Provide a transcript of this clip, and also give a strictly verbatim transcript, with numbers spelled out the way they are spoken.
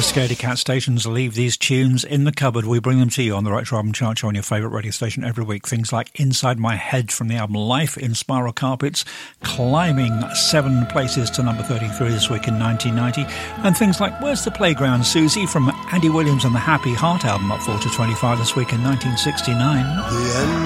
Scaredy Cat stations leave these tunes in the cupboard. We bring them to you on the Retro Album Chart Show on your favourite radio station every week. Things like Inside My Head from the album Life in Spiral Carpets, climbing seven places to number thirty-three this week in nineteen ninety, and things like Where's the Playground, Susie from Andy Williams and the Happy Heart album, up four to twenty-five this week in nineteen sixty-nine. The end.